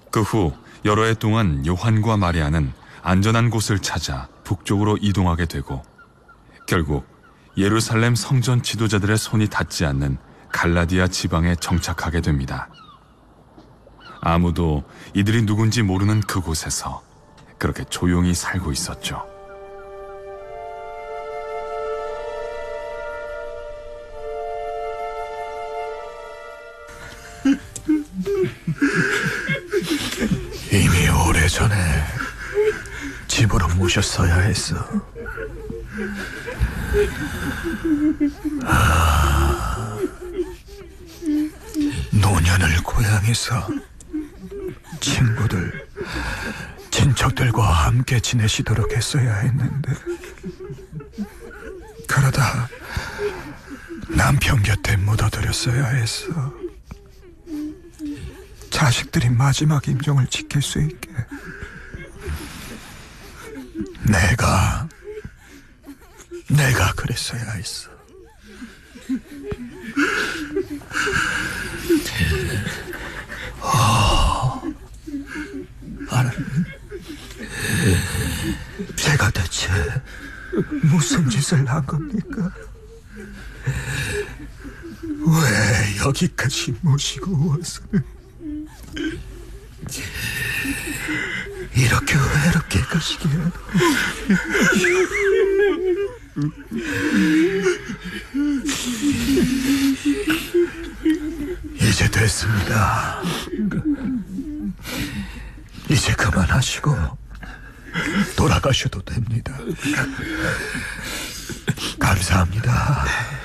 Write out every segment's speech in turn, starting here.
그 후 여러 해 동안 요한과 마리아는 안전한 곳을 찾아 북쪽으로 이동하게 되고 결국 예루살렘 성전 지도자들의 손이 닿지 않는 갈라디아 지방에 정착하게 됩니다. 아무도 이들이 누군지 모르는 그곳에서 그렇게 조용히 살고 있었죠. 이미 오래전에 집으로 모셨어야 했어. 노년을 고향에서 친구들, 친척들과 함께 지내시도록 했어야 했는데 그러다 남편 곁에 묻어드렸어야 했어. 자식들이 마지막 임종을 지킬 수 있게. 내가 그랬어야 했어. 하나님, 제가 대체 무슨 짓을 한 겁니까? 왜 여기까지 모시고 와서는 이렇게 외롭게 가시게 하노? 이제 됐습니다. 이제 그만하시고 돌아가셔도 됩니다. 감사합니다.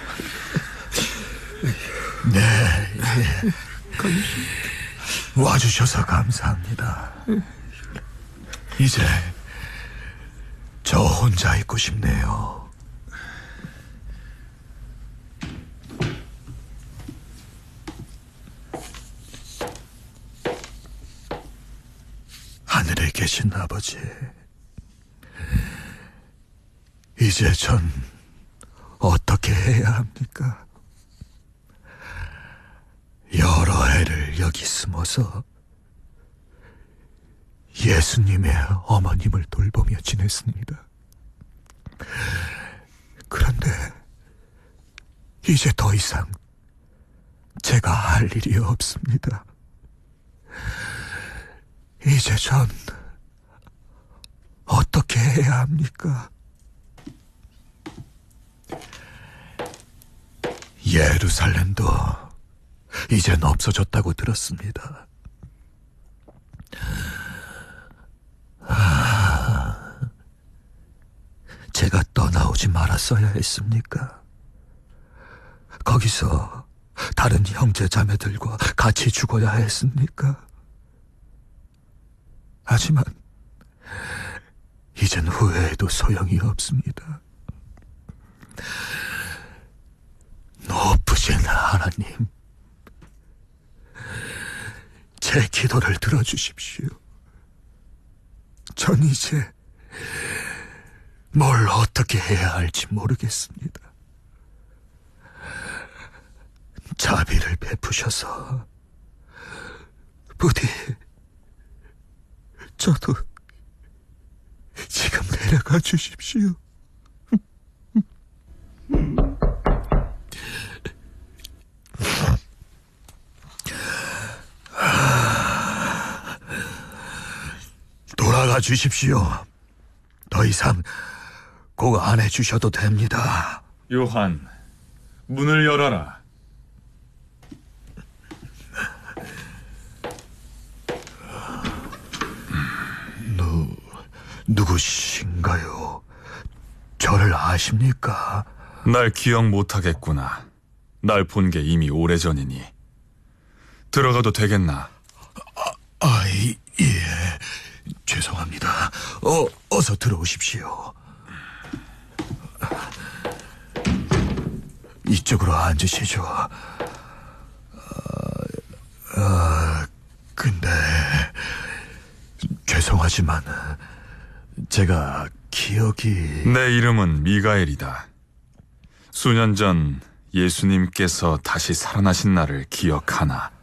네, 와주셔서 감사합니다. 이제 저 혼자 있고 싶네요. 하늘에 계신 아버지, 이제 전 어떻게 해야 합니까? 여러 해를 여기 숨어서 예수님의 어머님을 돌보며 지냈습니다. 그런데 이제 더 이상 제가 할 일이 없습니다. 이제 전 어떻게 해야 합니까? 예루살렘도 이젠 없어졌다고 들었습니다. 제가 떠나오지 말았어야 했습니까? 거기서 다른 형제 자매들과 같이 죽어야 했습니까? 하지만 이젠 후회해도 소용이 없습니다. 높으신 하나님, 제 기도를 들어주십시오. 전 이제 뭘 어떻게 해야 할지 모르겠습니다. 자비를 베푸셔서 부디 저도 지금 내려가 주십시오. 돌아가 주십시오. 더 이상 꼭 안 해주셔도 됩니다. 요한, 문을 열어라. 누구신가요? 저를 아십니까? 날 기억 못하겠구나. 날 본 게 이미 오래전이니. 들어가도 되겠나? 예. 죄송합니다. 어서 들어오십시오. 이쪽으로 앉으시죠. 근데 죄송하지만 제가 기억이... 내 이름은 미가엘이다. 수년 전 예수님께서 다시 살아나신 날을 기억하나?